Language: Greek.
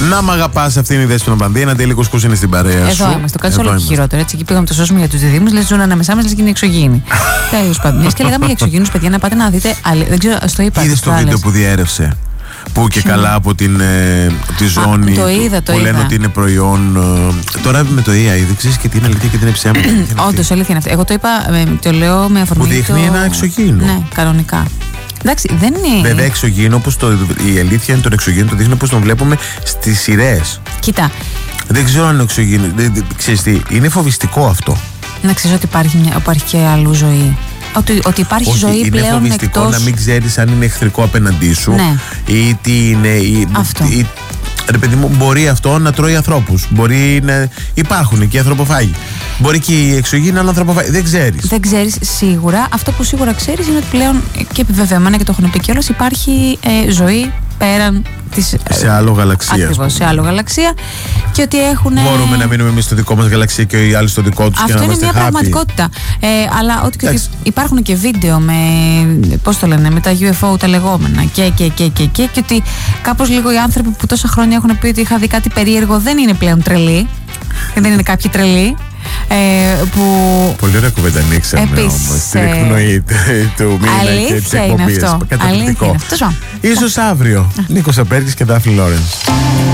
Να μ' αγαπάς, αυτή είναι η Δέσποινα Πανδία. Ένα τέλειο κουσκούς είναι στην παρέα σου. Εδώ είμαστε, το κάτι όλο και χειρότερο. Έτσι, εκεί πήγαμε το σώσουμε για τους διδήμους, λες ζουν ανάμεσά μας, λες και είναι εξωγήινοι. Τέλος πάντων. Μιας και λέγαμε για εξωγήινους, παιδιά, να πάτε να δείτε. Δεν ξέρω, στο είπα. Είδες το βίντεο που διέρευσε? Που και καλά από τη ζώνη το είδα. λένε ότι είναι προϊόν. Τώρα με το AI δεν ξέρεις και τι είναι αλήθεια και τι είναι ψέμα. Όντως, αλήθεια είναι αυτή. Εγώ το είπα, το λέω με αφορμή. Που δείχνει ένα εξωγήινο. Ναι, κανονικά. Εντάξει, δεν είναι. Βέβαια, εξωγήινο, όπως η αλήθεια είναι τον εξωγήινο, το δείχνει όπως τον βλέπουμε στις σειρές. Κοίτα. Δεν ξέρω αν είναι εξωγήινο. Ξέρεις τι, είναι φοβιστικό αυτό. Να ξέρεις ότι υπάρχει και αλλού ζωή. Ότι υπάρχει ζωή είναι πλέον φοβιστικό εκτός... να μην ξέρεις αν είναι εχθρικό απέναντί σου, ναι. ή τι είναι. Αυτό. Ρε παιδί μου, μπορεί αυτό να τρώει ανθρώπους. Μπορεί να υπάρχουν και οι ανθρωποφάγοι. Μπορεί και οι εξωγήινοι να είναι ανθρωποφάγοι. Δεν ξέρεις. Δεν ξέρεις σίγουρα. Αυτό που σίγουρα ξέρεις είναι ότι πλέον, και επιβεβαιωμένα και το έχουν πει κιόλας, υπάρχει ζωή πέραν της. Σε άλλο γαλαξία. Ακριβώς, σε άλλο γαλαξία. Και ότι έχουν. Μπορούμε να μείνουμε εμείς στο δικό μας γαλαξία και οι άλλοι στο δικό τους. Αυτό και να είναι μια πραγματικότητα. Αλλά ότι υπάρχουν και βίντεο με. Πώς το λένε, με τα UFO τα λεγόμενα. Και ότι κάπως λίγο οι άνθρωποι που τόσα χρόνια έχουν πει ότι είχα δει κάτι περίεργο δεν είναι πλέον τρελοί. Δεν είναι κάποιοι τρελοί. Πολύ ωραία κουβέντα ανοίξαμε όμως στην εκπνοή του μήνα και της εκπομπής. Καταπληκτικό. Ίσως αύριο. Νίκος Απέρκης και Δάφνη Λόρενς.